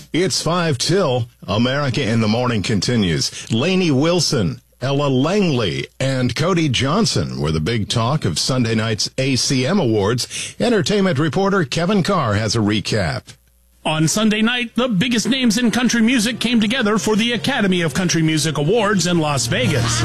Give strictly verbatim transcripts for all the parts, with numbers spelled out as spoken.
It's five till. America in the Morning continues. Lainey Wilson, Ella Langley, and Cody Johnson were the big talk of Sunday night's A C M Awards. Entertainment reporter Kevin Carr has a recap. On Sunday night, the biggest names in country music came together for the Academy of Country Music Awards in Las Vegas.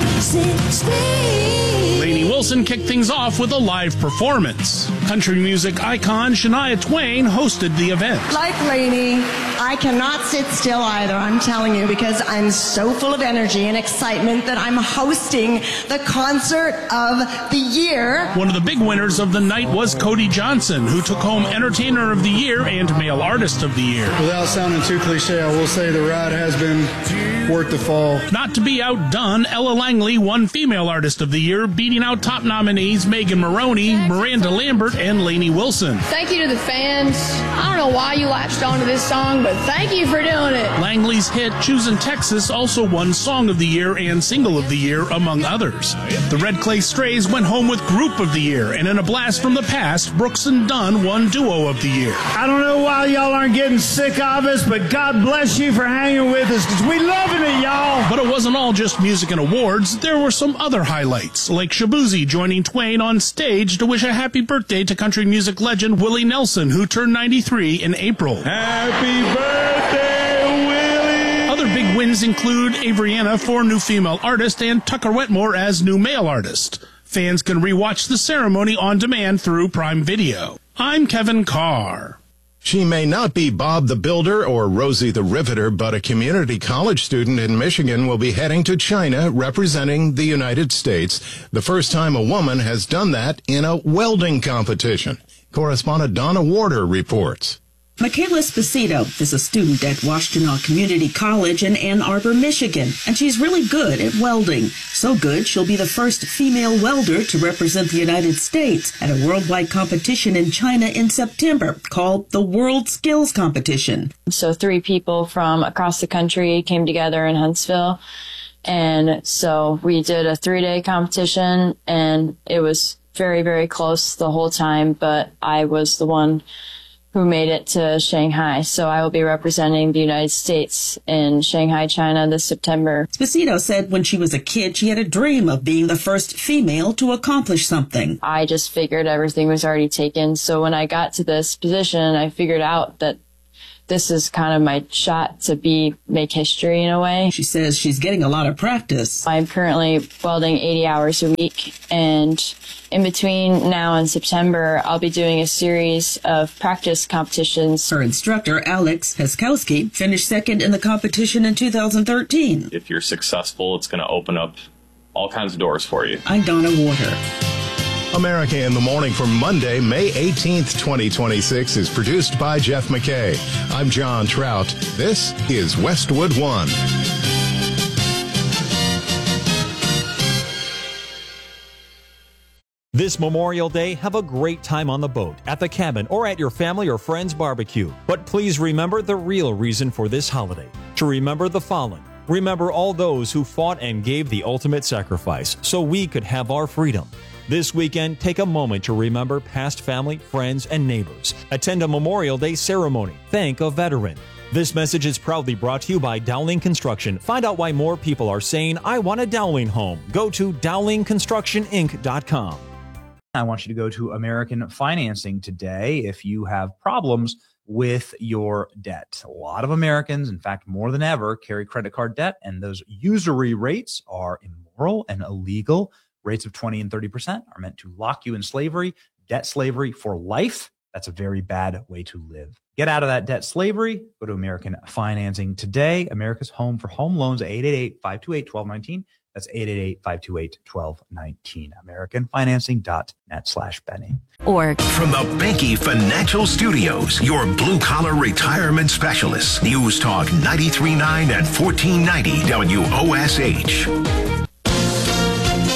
Lainey Wilson kicked things off with a live performance. Country music icon Shania Twain hosted the event. Like Lainey, I cannot sit still either, I'm telling you, because I'm so full of energy and excitement that I'm hosting the concert of the year. One of the big winners of the night was Cody Johnson, who took home Entertainer of the Year and Male Artist of the Year. Without sounding too cliche, I will say the ride has been worth the fall. Not to be outdone, Ella Langley won Female Artist of the Year, beating out top nominees Megan Maroney, Miranda Lambert, and Lainey Wilson. Thank you to the fans. I don't know why you latched onto this song, but thank you for doing it. Langley's hit Choosin' Texas also won Song of the Year and Single of the Year, among others. The Red Clay Strays went home with Group of the Year, and in a blast from the past, Brooks and Dunn won Duo of the Year. I don't know why y'all aren't getting sick of us, but God bless you for hanging with us, because we loving it, y'all. But it wasn't all just music and awards. There were some other highlights, like Shabuzi joining Twain on stage to wish a happy birthday to country music legend Willie Nelson, who turned ninety-three in April. Happy birthday, Willie! Other big wins include Avriana for New Female Artist and Tucker Wetmore as New Male Artist. Fans can rewatch the ceremony on demand through Prime Video. I'm Kevin Carr. She may not be Bob the Builder or Rosie the Riveter, but a community college student in Michigan will be heading to China representing the United States. The first time a woman has done that in a welding competition. Correspondent Donna Warder reports. Michaela Esposito is a student at Washtenaw Community College in Ann Arbor, Michigan, and she's really good at welding. So good, she'll be the first female welder to represent the United States at a worldwide competition in China in September called the World Skills Competition. So three people from across the country came together in Huntsville, and so we did a three-day competition, and it was very, very close the whole time, but I was the one who made it to Shanghai. So I will be representing the United States in Shanghai, China this September. Esposito said when she was a kid, she had a dream of being the first female to accomplish something. I just figured everything was already taken. So when I got to this position, I figured out that this is kind of my shot to be make history in a way. She says she's getting a lot of practice. I'm currently welding eighty hours a week, and in between now and September, I'll be doing a series of practice competitions. Her instructor, Alex Heskowski, finished second in the competition in two thousand thirteen. If you're successful, it's going to open up all kinds of doors for you. I'm Donna Warder. America in the Morning for Monday, May eighteenth, twenty twenty-six is produced by Jeff McKay. I'm John Trout. This is Westwood One. This Memorial Day, have a great time on the boat, at the cabin, or at your family or friend's barbecue. But please remember the real reason for this holiday. To remember the fallen. Remember all those who fought and gave the ultimate sacrifice so we could have our freedom. This weekend, take a moment to remember past family, friends, and neighbors. Attend a Memorial Day ceremony. Thank a veteran. This message is proudly brought to you by Dowling Construction. Find out why more people are saying, I want a Dowling home. Go to dowling construction inc dot com. I want you to go to American Financing today if you have problems with your debt. A lot of Americans, in fact, more than ever, carry credit card debt, and those usury rates are immoral and illegal. Rates of twenty and thirty percent are meant to lock you in slavery, debt slavery for life. That's a very bad way to live. Get out of that debt slavery. Go to American Financing today. America's home for home loans, eight eight eight, five two eight, one two one nine. That's eight eight eight, five two eight, one two one nine. American Financing dot net slash Benny. Or from the Banky Financial Studios, your blue-collar retirement specialists. News Talk ninety-three point nine and fourteen ninety W O S H. A B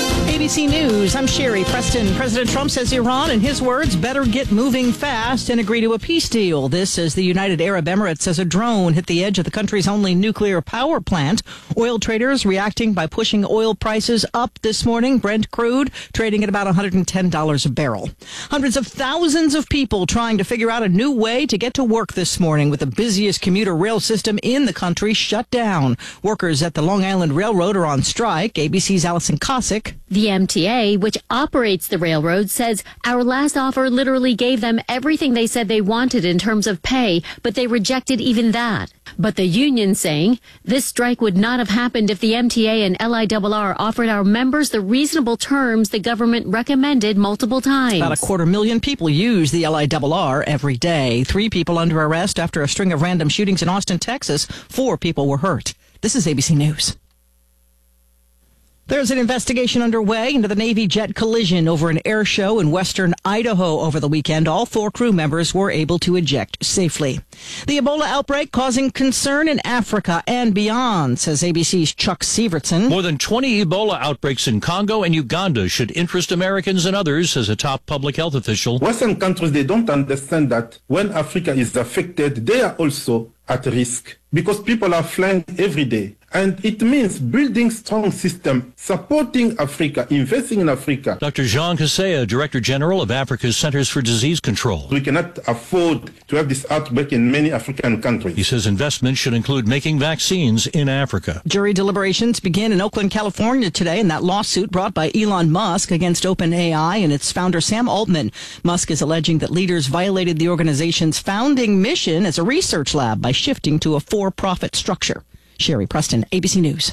C News, I'm Sherry Preston. President Trump says Iran, in his words, better get moving fast and agree to a peace deal. This as the United Arab Emirates says a drone hit the edge of the country's only nuclear power plant. Oil traders reacting by pushing oil prices up this morning. Brent crude trading at about one hundred ten dollars a barrel. Hundreds of thousands of people trying to figure out a new way to get to work this morning with the busiest commuter rail system in the country shut down. Workers at the Long Island Railroad are on strike. A B C's Allison Cossack. The M T A, which operates the railroad, says our last offer literally gave them everything they said they wanted in terms of pay, but they rejected even that. But the union saying this strike would not have happened if the M T A and L I R R offered our members the reasonable terms the government recommended multiple times. About a quarter million people use the L I R R every day. Three people under arrest after a string of random shootings in Austin, Texas. Four people were hurt. This is A B C News. There's an investigation underway into the Navy jet collision over an air show in western Idaho over the weekend. All four crew members were able to eject safely. The Ebola outbreak causing concern in Africa and beyond, says A B C's Chuck Sievertson. More than twenty Ebola outbreaks in Congo and Uganda should interest Americans and others, says a top public health official. Western countries, they don't understand that when Africa is affected, they are also at risk because people are flying every day. And it means building strong system, supporting Africa, investing in Africa. Doctor Jean Kaseya, Director General of Africa's Centers for Disease Control. We cannot afford to have this outbreak in many African countries. He says investment should include making vaccines in Africa. Jury deliberations begin in Oakland, California today in that lawsuit brought by Elon Musk against OpenAI and its founder Sam Altman. Musk is alleging that leaders violated the organization's founding mission as a research lab by shifting to a for-profit structure. Sherry Preston, A B C News.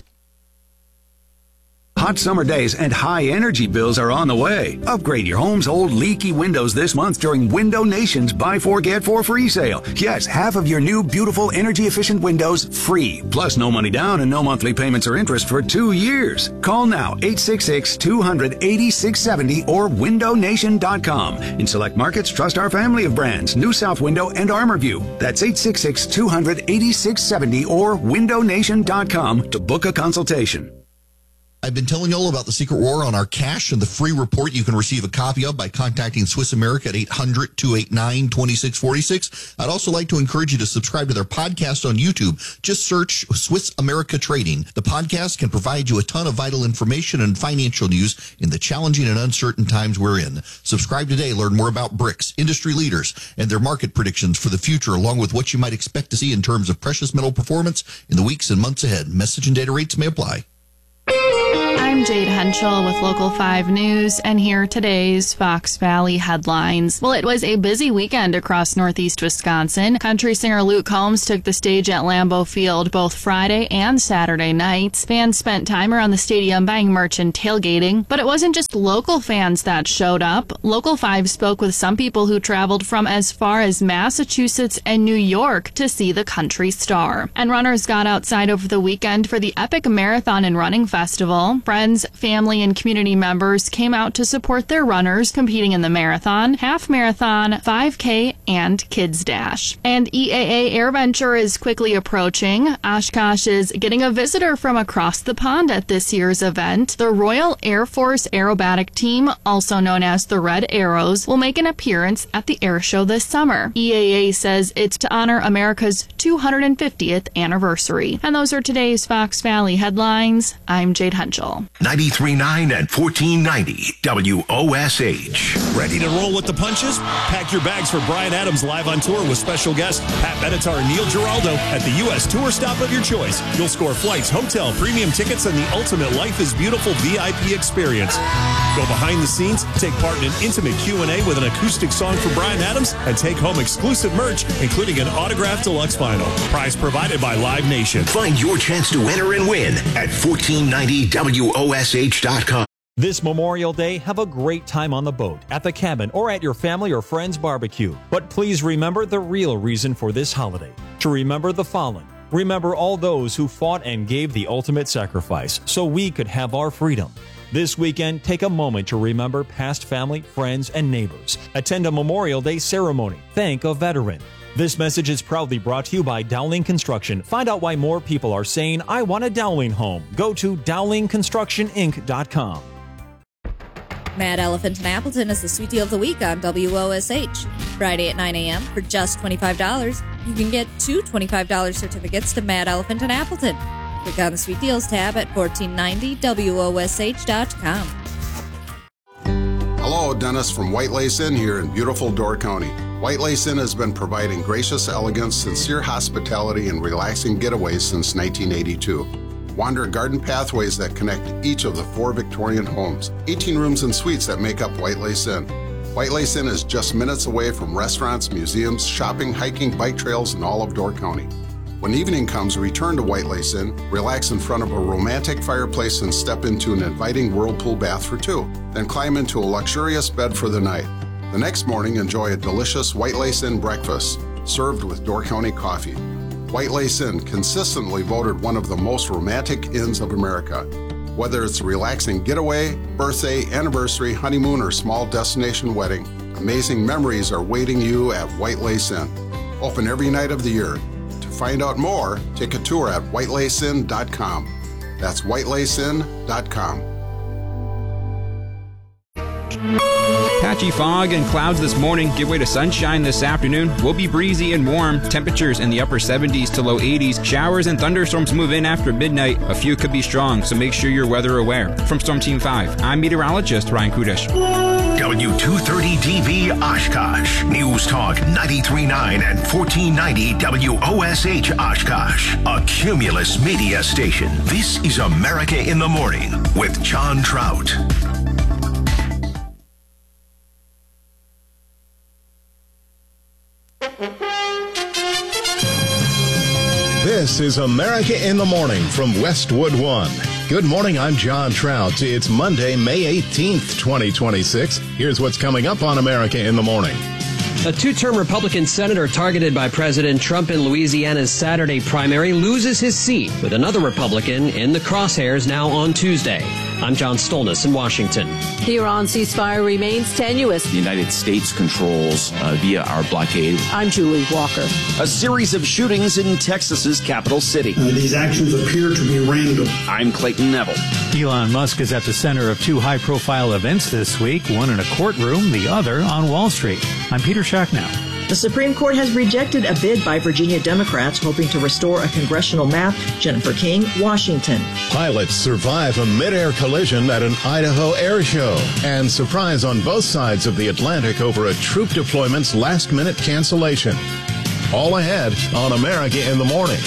Hot summer days and high energy bills are on the way. Upgrade your home's old leaky windows this month during Window Nation's Buy Four Get Four free sale. Yes, half of your new beautiful energy efficient windows free. Plus no money down and no monthly payments or interest for two years. Call now eight six six, two hundred, eighty-six seventy or window nation dot com. In select markets, trust our family of brands, New South Window and ArmorView. That's eight six six, two hundred, eighty-six seventy or window nation dot com to book a consultation. I've been telling you all about the Secret War on our cash and the free report you can receive a copy of by contacting Swiss America at eight hundred, two eight nine, two six four six. I'd also like to encourage you to subscribe to their podcast on YouTube. Just search Swiss America Trading. The podcast can provide you a ton of vital information and financial news in the challenging and uncertain times we're in. Subscribe today. Learn more about BRICS, industry leaders, and their market predictions for the future, along with what you might expect to see in terms of precious metal performance in the weeks and months ahead. Message and data rates may apply. I'm Jade Henschel with Local five News, and here are today's Fox Valley headlines. Well, it was a busy weekend across northeast Wisconsin. Country singer Luke Combs took the stage at Lambeau Field both Friday and Saturday nights. Fans spent time around the stadium buying merch and tailgating, but it wasn't just local fans that showed up. Local five spoke with some people who traveled from as far as Massachusetts and New York to see the country star. And runners got outside over the weekend for the Epic Marathon and Running Festival. Friends, family, and community members came out to support their runners competing in the marathon, half marathon, five K, and Kids Dash. And E A A AirVenture is quickly approaching. Oshkosh is getting a visitor from across the pond at this year's event. The Royal Air Force Aerobatic Team, also known as the Red Arrows, will make an appearance at the air show this summer. E A A says it's to honor America's two hundred fiftieth anniversary. And those are today's Fox Valley headlines. I'm Jade Henschel. ninety-three point nine and fourteen ninety W O S H. Ready to roll with the punches? Pack your bags for Bryan Adams live on tour with special guests Pat Benatar and Neil Giraldo at the U S tour stop of your choice. You'll score flights, hotel, premium tickets, and the ultimate Life is Beautiful V I P experience. Go behind the scenes, take part in an intimate Q and A with an acoustic song from Bryan Adams, and take home exclusive merch, including an autographed deluxe vinyl. Prize provided by Live Nation. Find your chance to enter and win at fourteen ninety W O S H dot com. This Memorial Day, have a great time on the boat, at the cabin, or at your family or friend's barbecue. But please remember the real reason for this holiday. To remember the fallen. Remember all those who fought and gave the ultimate sacrifice so we could have our freedom. This weekend, take a moment to remember past family, friends, and neighbors. Attend a Memorial Day ceremony. Thank a veteran. This message is proudly brought to you by Dowling Construction. Find out why more people are saying, I want a Dowling home. Go to dowling construction inc dot com. Mad Elephant in Appleton is the Sweet Deal of the Week on W O S H. Friday at nine a.m. for just twenty-five dollars, you can get two twenty-five dollars certificates to Mad Elephant in Appleton. Click on the Sweet Deals tab at fourteen ninety W O S H dot com. Hello, Dennis from White Lace Inn here in beautiful Door County. White Lace Inn has been providing gracious elegance, sincere hospitality, and relaxing getaways since nineteen eighty-two. Wander garden pathways that connect each of the four Victorian homes, eighteen rooms and suites that make up White Lace Inn. White Lace Inn is just minutes away from restaurants, museums, shopping, hiking, bike trails, and all of Door County. When evening comes, return to White Lace Inn, relax in front of a romantic fireplace, and step into an inviting whirlpool bath for two. Then climb into a luxurious bed for the night. The next morning, enjoy a delicious White Lace Inn breakfast, served with Door County coffee. White Lace Inn, consistently voted one of the most romantic inns of America. Whether it's a relaxing getaway, birthday, anniversary, honeymoon, or small destination wedding, amazing memories are waiting you at White Lace Inn. Open every night of the year. To find out more, take a tour at white lace inn dot com. That's white lace inn dot com. Patchy fog and clouds this morning give way to sunshine this afternoon. Will be breezy and warm. Temperatures in the upper seventies to low eighties. Showers and thunderstorms move in after midnight. A few could be strong, so make sure you're weather aware. From Storm Team five, I'm meteorologist Ryan Kudish. W two thirty D B Oshkosh. News Talk ninety-three point nine and fourteen ninety W O S H Oshkosh. A Cumulus media station. This is America in the Morning with John Trout. This is America in the Morning from Westwood One. Good morning, I'm John Trout. It's Monday, May eighteenth, twenty twenty-six. Here's what's coming up on America in the Morning. A two-term Republican senator targeted by President Trump in Louisiana's Saturday primary loses his seat, with another Republican in the crosshairs now on Tuesday. I'm John Stolnis in Washington. The Iran ceasefire remains tenuous. The United States controls uh, via our blockade. I'm Julie Walker. A series of shootings in Texas's capital city. Uh, these actions appear to be random. I'm Clayton Neville. Elon Musk is at the center of two high-profile events this week, one in a courtroom, the other on Wall Street. I'm Peter Schacknow. The Supreme Court has rejected a bid by Virginia Democrats hoping to restore a congressional map. Jennifer King, Washington. Pilots survive a mid-air collision at an Idaho air show. And surprise on both sides of the Atlantic over a troop deployment's last-minute cancellation. All ahead on America in the Morning.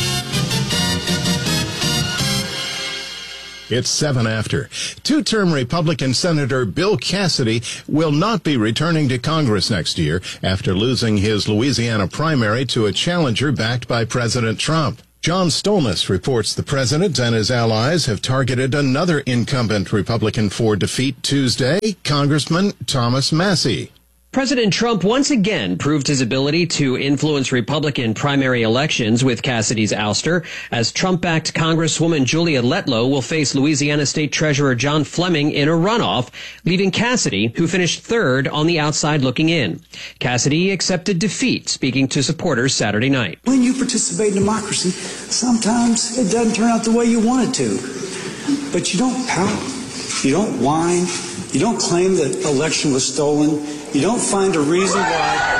It's seven after. Two-term Republican Senator Bill Cassidy will not be returning to Congress next year after losing his Louisiana primary to a challenger backed by President Trump. John Stolnis reports the president and his allies have targeted another incumbent Republican for defeat Tuesday, Congressman Thomas Massie. President Trump once again proved his ability to influence Republican primary elections with Cassidy's ouster, as Trump-backed Congresswoman Julia Letlow will face Louisiana State Treasurer John Fleming in a runoff, leaving Cassidy, who finished third, on the outside looking in. Cassidy accepted defeat, speaking to supporters Saturday night. When you participate in democracy, sometimes it doesn't turn out the way you want it to. But you don't pout, you don't whine, you don't claim that the election was stolen. You don't find a reason why.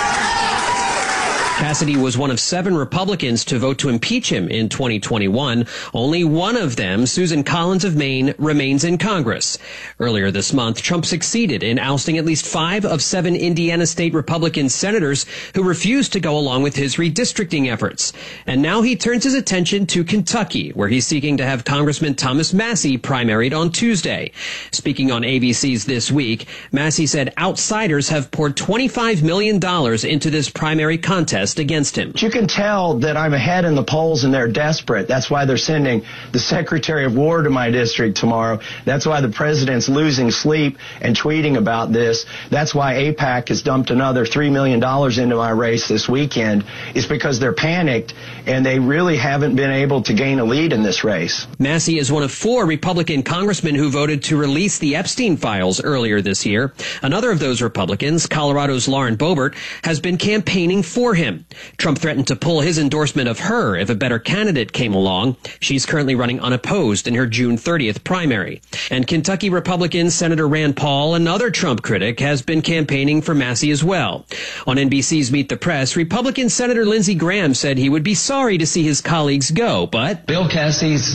Cassidy was one of seven Republicans to vote to impeach him in twenty twenty-one. Only one of them, Susan Collins of Maine, remains in Congress. Earlier this month, Trump succeeded in ousting at least five of seven Indiana state Republican senators who refused to go along with his redistricting efforts. And now he turns his attention to Kentucky, where he's seeking to have Congressman Thomas Massie primaried on Tuesday. Speaking on A B C's This Week, Massie said outsiders have poured twenty-five million dollars into this primary contest against him. You can tell that I'm ahead in the polls and they're desperate. That's why they're sending the Secretary of War to my district tomorrow. That's why the president's losing sleep and tweeting about this. That's why AIPAC has dumped another three million dollars into my race this weekend. It's because they're panicked and they really haven't been able to gain a lead in this race. Massie is one of four Republican congressmen who voted to release the Epstein files earlier this year. Another of those Republicans, Colorado's Lauren Boebert, has been campaigning for him. president. Trump threatened to pull his endorsement of her if a better candidate came along. She's currently running unopposed in her June thirtieth primary. And Kentucky Republican Senator Rand Paul, another Trump critic, has been campaigning for Massey as well. On N B C's Meet the Press, Republican Senator Lindsey Graham said he would be sorry to see his colleagues go, but Bill Cassie's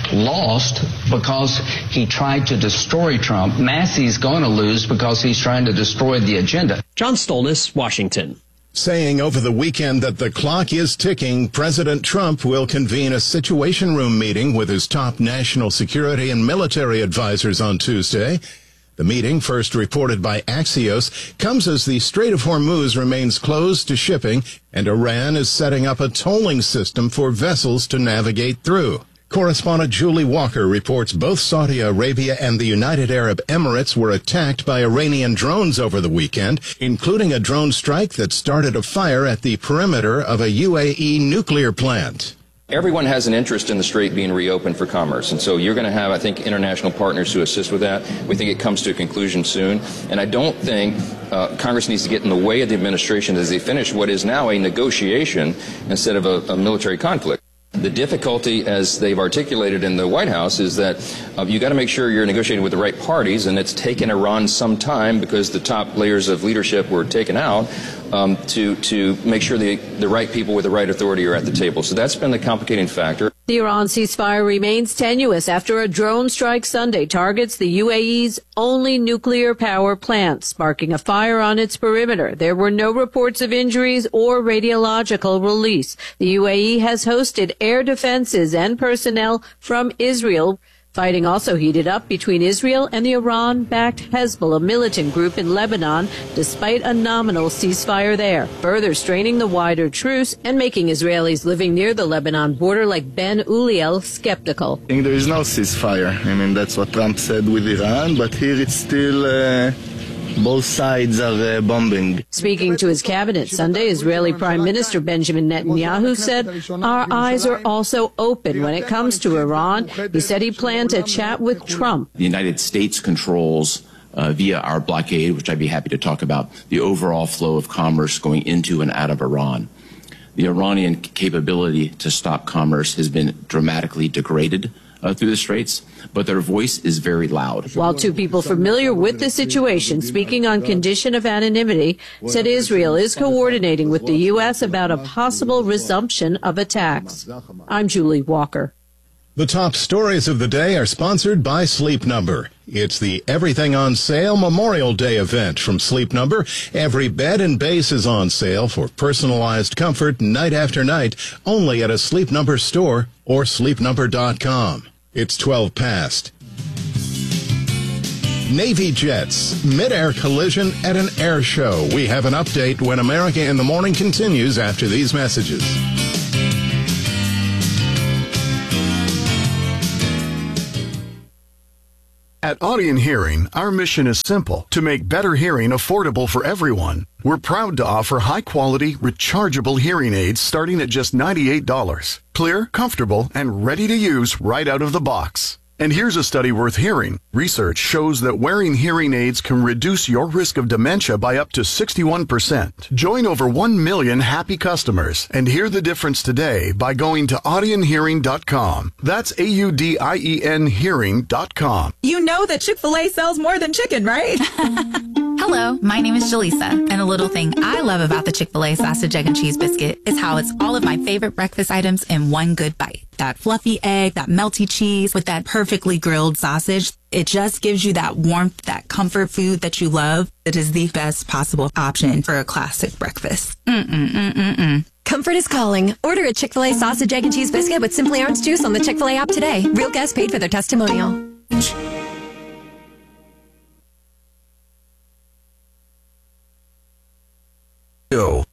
lost because he tried to destroy Trump. Massey's going to lose because he's trying to destroy the agenda. John Stolnis, Washington. Saying over the weekend that the clock is ticking, President Trump will convene a Situation Room meeting with his top national security and military advisors on Tuesday. The meeting, first reported by Axios, comes as the Strait of Hormuz remains closed to shipping and Iran is setting up a tolling system for vessels to navigate through. Correspondent Julie Walker reports both Saudi Arabia and the United Arab Emirates were attacked by Iranian drones over the weekend, including a drone strike that started a fire at the perimeter of a U A E nuclear plant. Everyone has an interest in the strait being reopened for commerce, and so you're going to have, I think, international partners who assist with that. We think it comes to a conclusion soon, and I don't think uh, Congress needs to get in the way of the administration as they finish what is now a negotiation instead of a, a military conflict. The difficulty, as they've articulated in the White House, is that uh, you got to make sure you're negotiating with the right parties, and it's taken Iran some time because the top layers of leadership were taken out um, to to make sure the the right people with the right authority are at the table. So that's been the complicating factor. The Iran ceasefire remains tenuous after a drone strike Sunday targets the U A E's only nuclear power plant, sparking a fire on its perimeter. There were no reports of injuries or radiological release. The U A E has hosted air defenses and personnel from Israel. Fighting also heated up between Israel and the Iran-backed Hezbollah militant group in Lebanon, despite a nominal ceasefire there, further straining the wider truce and making Israelis living near the Lebanon border like Ben Uliel skeptical. I think there is no ceasefire. I mean, that's what Trump said with Iran, but here it's still... Uh Both sides are uh, bombing. Speaking to his cabinet Sunday, Israeli Prime Minister Benjamin Netanyahu said, "Our eyes are also open when it comes to Iran." He said he planned to chat with Trump. The United States controls, uh, via our blockade, which I'd be happy to talk about, the overall flow of commerce going into and out of Iran. The Iranian capability to stop commerce has been dramatically degraded Uh, through the straits, but their voice is very loud. While two people familiar with the situation, speaking on condition of anonymity, said Israel is coordinating with the U S about a possible resumption of attacks. I'm Julie Walker. The top stories of the day are sponsored by Sleep Number. It's the Everything on Sale Memorial Day event from Sleep Number. Every bed and base is on sale for personalized comfort night after night, only at a Sleep Number store or sleep number dot com. It's twelve past. Navy jets, mid-air collision at an air show. We have an update when America in the Morning continues after these messages. At Audion Hearing, our mission is simple: to make better hearing affordable for everyone. We're proud to offer high-quality, rechargeable hearing aids starting at just ninety-eight dollars. Clear, comfortable, and ready to use right out of the box. And here's a study worth hearing. Research shows that wearing hearing aids can reduce your risk of dementia by up to sixty-one percent. Join over one million happy customers and hear the difference today by going to audion hearing dot com. That's A U D I E N hearing dot com. You know that Chick-fil-A sells more than chicken, right? Hello, my name is Jaleesa, and a little thing I love about the Chick-fil-A sausage, egg, and cheese biscuit is how it's all of my favorite breakfast items in one good bite. That fluffy egg, that melty cheese with that perfectly grilled sausage. It just gives you that warmth, that comfort food that you love. It is the best possible option for a classic breakfast. Mm-mm-mm-mm-mm. Comfort is calling. Order a Chick-fil-A sausage, egg, and cheese biscuit with Simply Orange Juice on the Chick-fil-A app today. Real guests paid for their testimonial. Go.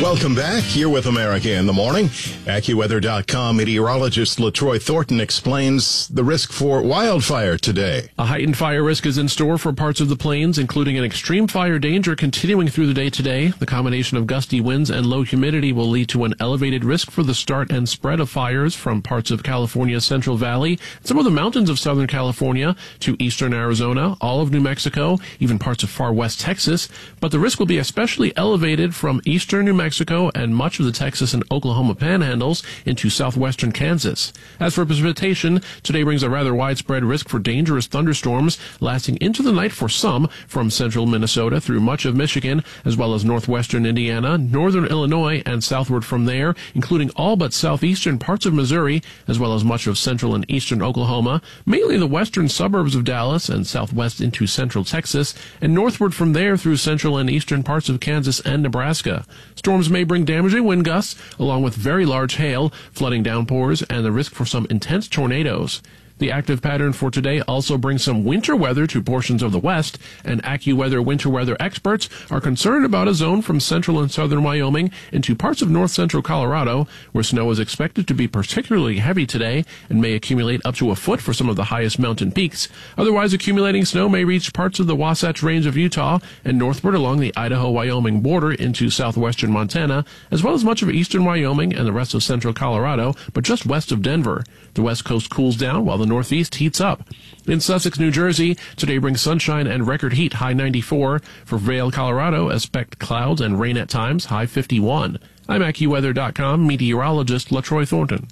Welcome back. You're with America in the Morning. AccuWeather dot com meteorologist LaTroy Thornton explains the risk for wildfire today. A heightened fire risk is in store for parts of the plains, including an extreme fire danger continuing through the day today. The combination of gusty winds and low humidity will lead to an elevated risk for the start and spread of fires from parts of California's Central Valley, some of the mountains of Southern California to eastern Arizona, all of New Mexico, even parts of far west Texas. But the risk will be especially elevated from eastern New Mexico Mexico and much of the Texas and Oklahoma panhandles into southwestern Kansas. As for precipitation, today brings a rather widespread risk for dangerous thunderstorms lasting into the night for some from central Minnesota through much of Michigan, as well as northwestern Indiana, northern Illinois, and southward from there, including all but southeastern parts of Missouri, as well as much of central and eastern Oklahoma, mainly the western suburbs of Dallas and southwest into central Texas, and northward from there through central and eastern parts of Kansas and Nebraska. Storms may bring damaging wind gusts, along with very large hail, flooding downpours, and the risk for some intense tornadoes. The active pattern for today also brings some winter weather to portions of the west, and AccuWeather winter weather experts are concerned about a zone from central and southern Wyoming into parts of north central Colorado, where snow is expected to be particularly heavy today and may accumulate up to a foot for some of the highest mountain peaks. Otherwise, accumulating snow may reach parts of the Wasatch Range of Utah and northward along the Idaho-Wyoming border into southwestern Montana, as well as much of eastern Wyoming and the rest of central Colorado, but just west of Denver. The west coast cools down while the northeast heats up. In Sussex, New Jersey, today brings sunshine and record heat, high ninety-four. For Vail, Colorado, expect clouds and rain at times, high fifty-one. I'm AccuWeather dot com meteorologist LaTroy Thornton.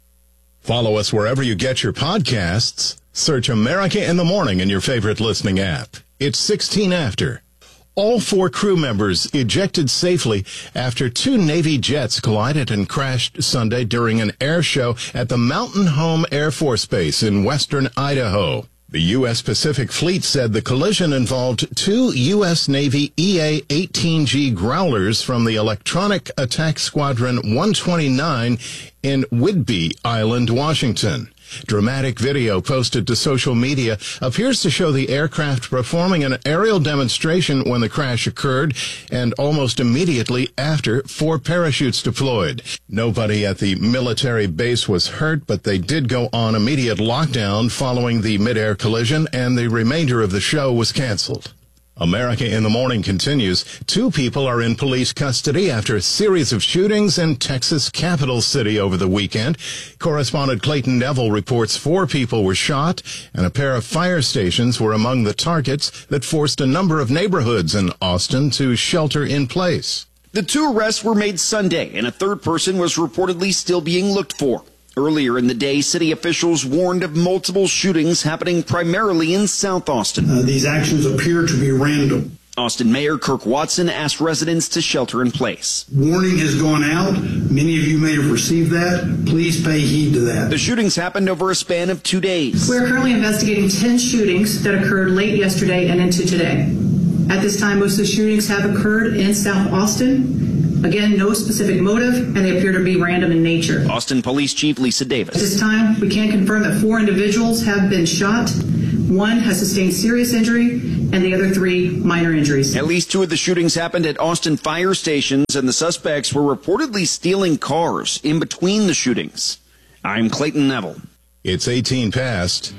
Follow us wherever you get your podcasts. Search America in the Morning in your favorite listening app. It's sixteen after. All four crew members ejected safely after two Navy jets collided and crashed Sunday during an air show at the Mountain Home Air Force Base in western Idaho. The U S Pacific Fleet said the collision involved two U S Navy E A eighteen G Growlers from the Electronic Attack Squadron one twenty-nine in Whidbey Island, Washington. Dramatic video posted to social media appears to show the aircraft performing an aerial demonstration when the crash occurred, and almost immediately after, four parachutes deployed. Nobody at the military base was hurt, but they did go on immediate lockdown following the mid-air collision, and the remainder of the show was canceled. America in the Morning continues. Two people are in police custody after a series of shootings in Texas' capital city over the weekend. Correspondent Clayton Neville reports four people were shot, and a pair of fire stations were among the targets that forced a number of neighborhoods in Austin to shelter in place. The two arrests were made Sunday, and a third person was reportedly still being looked for. Earlier in the day, city officials warned of multiple shootings happening primarily in South Austin. Uh, these actions appear to be random. Austin Mayor Kirk Watson asked residents to shelter in place. Warning has gone out. Many of you may have received that. Please pay heed to that. The shootings happened over a span of two days. We're currently investigating ten shootings that occurred late yesterday and into today. At this time, most of the shootings have occurred in South Austin. Again, no specific motive, and they appear to be random in nature. Austin Police Chief Lisa Davis. At this time, we can confirm that four individuals have been shot. One has sustained serious injury, and the other three minor injuries. At least two of the shootings happened at Austin fire stations, and the suspects were reportedly stealing cars in between the shootings. I'm Clayton Neville. It's eighteen past.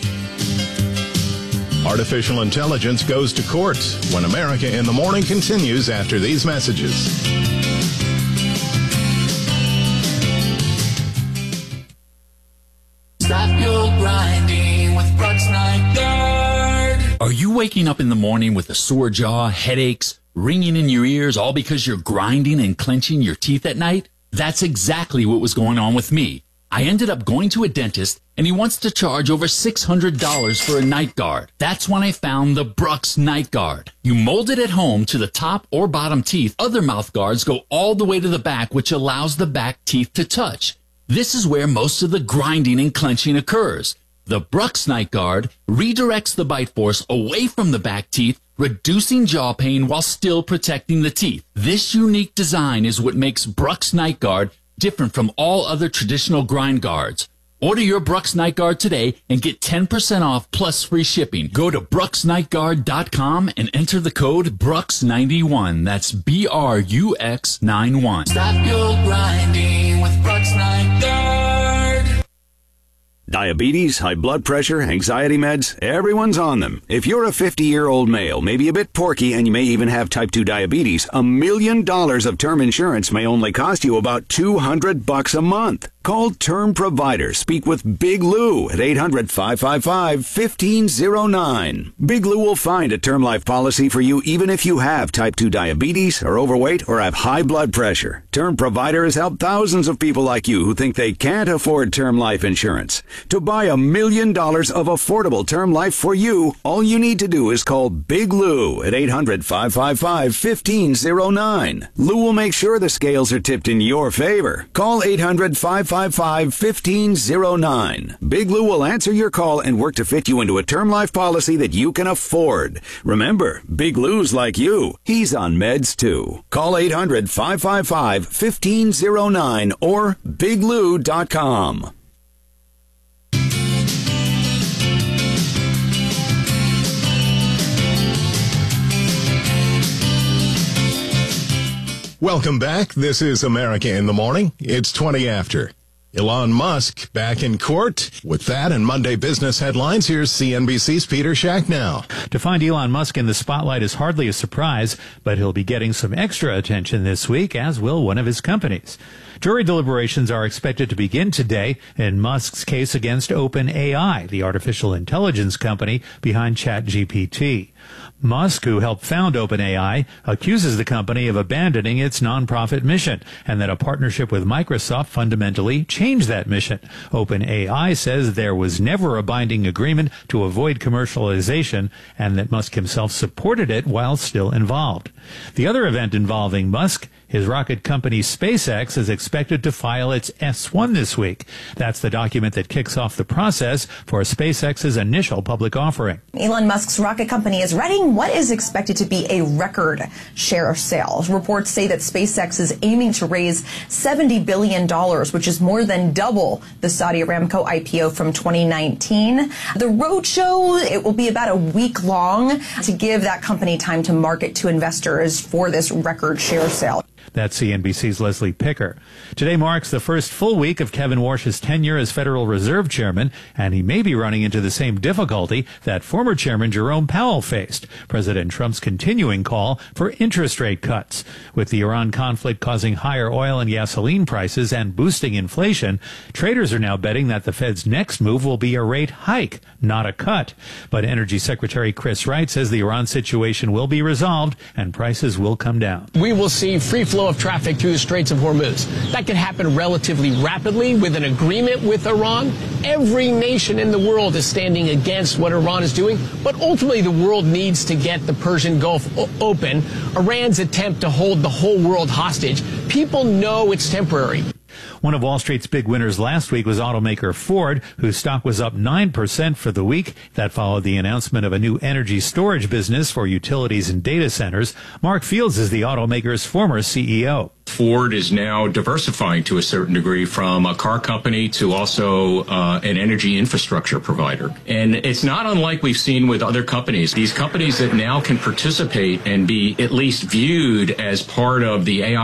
Artificial intelligence goes to court when America in the Morning continues after these messages. Stop your grinding with Brooks Night Guard. Are you waking up in the morning with a sore jaw, headaches, ringing in your ears, all because you're grinding and clenching your teeth at night? That's exactly what was going on with me. I ended up going to a dentist, and he wants to charge over six hundred dollars for a night guard. That's when I found the Brooks Night Guard. You mold it at home to the top or bottom teeth. Other mouth guards go all the way to the back, which allows the back teeth to touch. This is where most of the grinding and clenching occurs. The Brooks Night Guard redirects the bite force away from the back teeth, reducing jaw pain while still protecting the teeth. This unique design is what makes Brooks Night Guard different from all other traditional grind guards. Order your Brux Night Guard today and get ten percent off plus free shipping. Go to brux night guard dot com and enter the code brux ninety-one. That's B R U X ninety-one. Stop your grinding with Brux Night Guard. Diabetes, high blood pressure, anxiety meds, everyone's on them. If you're a fifty-year-old male, maybe a bit porky, and you may even have type two diabetes, a million dollars of term insurance may only cost you about two hundred bucks a month. Call Term Provider. Speak with Big Lou at eight hundred, five five five, one five zero nine. Big Lou will find a term life policy for you even if you have type two diabetes, are overweight, or have high blood pressure. Term Provider has helped thousands of people like you who think they can't afford term life insurance. To buy a million dollars of affordable term life for you, all you need to do is call Big Lou at eight hundred, five five five, one five zero nine. Lou will make sure the scales are tipped in your favor. Call eight hundred, five five five, one five zero nine. Big Lou will answer your call and work to fit you into a term life policy that you can afford. Remember, Big Lou's like you. He's on meds too. Call eight hundred, five five five, one five zero nine or big lou dot com. Welcome back. This is America in the Morning. It's twenty after. Elon Musk back in court. With that and Monday business headlines, here's C N B C's Peter Schacknow. To find Elon Musk in the spotlight is hardly a surprise, but he'll be getting some extra attention this week, as will one of his companies. Jury deliberations are expected to begin today in Musk's case against OpenAI, the artificial intelligence company behind ChatGPT. Musk, who helped found OpenAI, accuses the company of abandoning its nonprofit mission and that a partnership with Microsoft fundamentally changed that mission. OpenAI says there was never a binding agreement to avoid commercialization and that Musk himself supported it while still involved. The other event involving Musk, his rocket company SpaceX, is expected to file its S one this week. That's the document that kicks off the process for SpaceX's initial public offering. Elon Musk's rocket company is readying what is expected to be a record share of sales. Reports say that SpaceX is aiming to raise seventy billion dollars, which is more than double the Saudi Aramco I P O from twenty nineteen. The roadshow, it will be about a week long to give that company time to market to investors for this record share sale. That's C N B C's Leslie Picker. Today marks the first full week of Kevin Warsh's tenure as Federal Reserve Chairman, and he may be running into the same difficulty that former Chairman Jerome Powell faced, President Trump's continuing call for interest rate cuts. With the Iran conflict causing higher oil and gasoline prices and boosting inflation, traders are now betting that the Fed's next move will be a rate hike, not a cut. But Energy Secretary Chris Wright says the Iran situation will be resolved and prices will come down. We will see free flow of traffic through the Straits of Hormuz. That could happen relatively rapidly with an agreement with Iran. Every nation in the world is standing against what Iran is doing, but ultimately the world needs to get the Persian Gulf o- open. Iran's attempt to hold the whole world hostage, people know it's temporary. One of Wall Street's big winners last week was automaker Ford, whose stock was up nine percent for the week. That followed the announcement of a new energy storage business for utilities and data centers. Mark Fields is the automaker's former C E O. Ford is now diversifying to a certain degree from a car company to also uh, an energy infrastructure provider. And it's not unlike we've seen with other companies. These companies that now can participate and be at least viewed as part of the A I